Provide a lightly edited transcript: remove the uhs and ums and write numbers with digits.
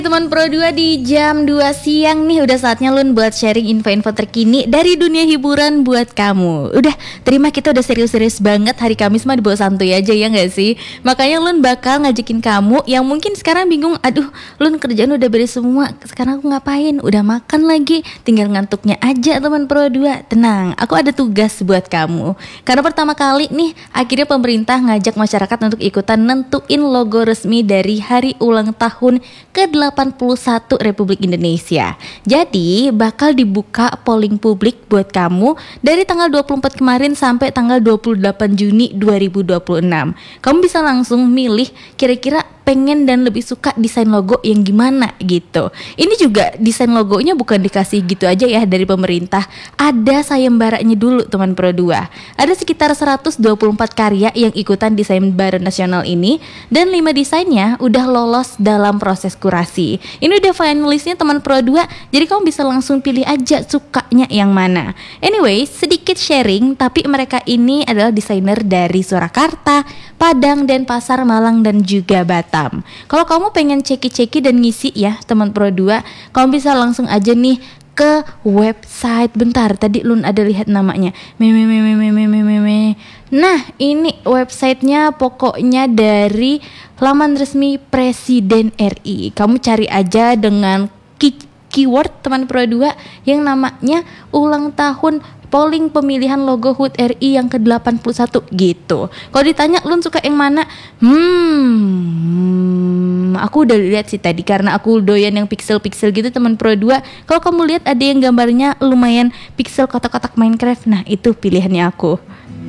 Teman Pro 2 di jam 2 siang nih, udah saatnya Lun buat sharing info-info terkini dari dunia hiburan buat kamu. Udah, terima, kita udah serius-serius banget. Hari Kamis mah dibawa santuy aja, ya gak sih? Makanya Lun bakal ngajakin kamu yang mungkin sekarang bingung, aduh Lun kerjaan udah beres semua, sekarang aku ngapain? Udah makan lagi, tinggal ngantuknya aja teman Pro 2. Tenang, aku ada tugas buat kamu. Karena pertama kali nih, akhirnya pemerintah ngajak masyarakat untuk ikutan nentuin logo resmi dari hari ulang tahun ke-81 Republik Indonesia. Jadi bakal dibuka polling publik buat kamu dari tanggal 24 kemarin sampai tanggal 28 Juni 2026. Kamu bisa langsung milih kira-kira pengen dan lebih suka desain logo yang gimana gitu. Ini juga desain logonya bukan dikasih gitu aja ya dari pemerintah. Ada sayembaranya dulu teman Pro 2. Ada sekitar 124 karya yang ikutan desain bara nasional ini, dan 5 desainnya udah lolos dalam proses kurasi. Ini udah finalistnya teman Pro 2, jadi kamu bisa langsung pilih aja sukanya yang mana. Anyway, sedikit sharing, tapi mereka ini adalah desainer dari Surakarta, Padang, Denpasar, Malang, dan juga Batam. Kalau kamu pengen ceki-ceki dan ngisi ya teman Pro 2, kamu bisa langsung aja nih ke website. Bentar, tadi Lun ada lihat namanya. Nah, ini websitenya pokoknya dari laman resmi Presiden RI. Kamu cari aja dengan keyword teman Pro 2 yang namanya ulang tahun polling pemilihan logo HUT RI yang ke-81 gitu. Kalau ditanya Lun suka yang mana? Aku udah lihat sih tadi, karena aku doyan yang pixel-pixel gitu teman Pro 2. Kalau kamu lihat ada yang gambarnya lumayan pixel kotak-kotak Minecraft, nah itu pilihannya aku.